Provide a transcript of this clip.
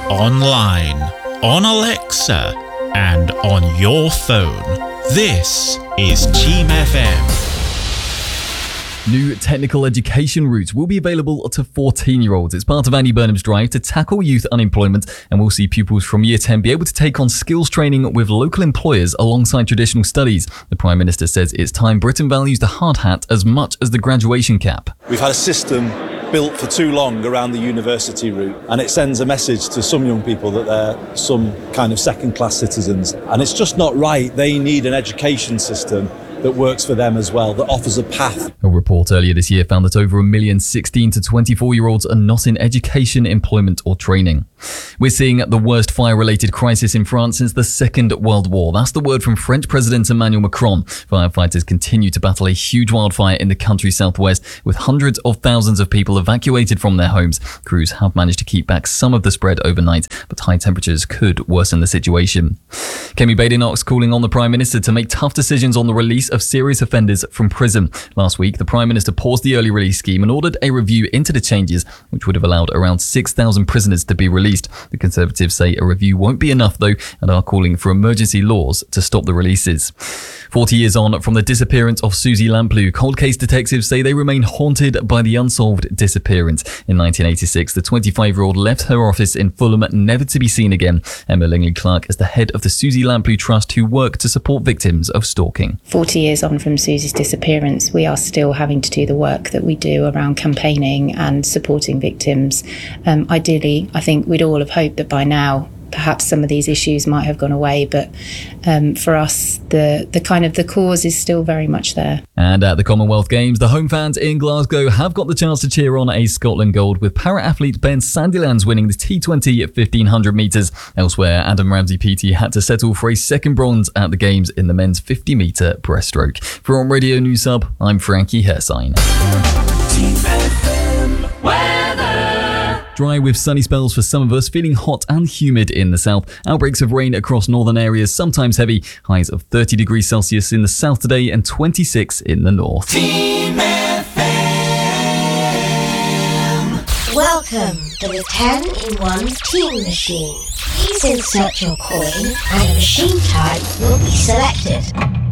online, on Alexa, and on your phone. This is Team FM. New technical education routes will be available to 14-year-olds. It's part of Andy Burnham's drive to tackle youth unemployment, and we'll see pupils from Year 10 be able to take on skills training with local employers alongside traditional studies. The Prime Minister says it's time Britain values the hard hat as much as the graduation cap. We've had a system built for too long around the university route, and it sends a message to some young people that they're some kind of second-class citizens, and it's just not right. They need an education system that works for them as well, that offers a path. A report earlier this year found that over 1 million 16 to 24-year-olds are not in education, employment or training. We're seeing the worst fire-related crisis in France since the Second World War. That's the word from French President Emmanuel Macron. Firefighters continue to battle a huge wildfire in the country's southwest, with hundreds of thousands of people evacuated from their homes. Crews have managed to keep back some of the spread overnight, but high temperatures could worsen the situation. Kemi Badenoch's calling on the Prime Minister to make tough decisions on the release of serious offenders from prison. Last week, the Prime Minister paused the early release scheme and ordered a review into the changes, which would have allowed around 6,000 prisoners to be released. The Conservatives say a review won't be enough, though, and are calling for emergency laws to stop the releases. 40 years on from the disappearance of Susie Lamplugh, cold case detectives say they remain haunted by the unsolved disappearance. In 1986, the 25-year-old left her office in Fulham, never to be seen again. Emma Langley-Clark is the head of the Susie Lamplugh Trust, who work to support victims of stalking. 40 years on from Susie's disappearance, we are still having to do the work that we do around campaigning and supporting victims. Ideally, I think we'd all have hoped that by now perhaps some of these issues might have gone away, but for us, the cause is still very much there. And at the Commonwealth Games, the home fans in Glasgow have got the chance to cheer on a Scotland gold, with para-athlete Ben Sandilands winning the T20 at 1500 metres. Elsewhere, Adam Ramsey-PT had to settle for a second bronze at the Games in the men's 50-metre breaststroke. For On Radio News Hub, I'm Frankie Hersign. Dry with sunny spells for some of us, feeling hot and humid in the south. Outbreaks of rain across northern areas, sometimes heavy. Highs of 30 degrees Celsius in the south today and 26 in the north. Team FM. Welcome to the 10-in-1 Team Machine. Please insert your coin and a machine type will be selected.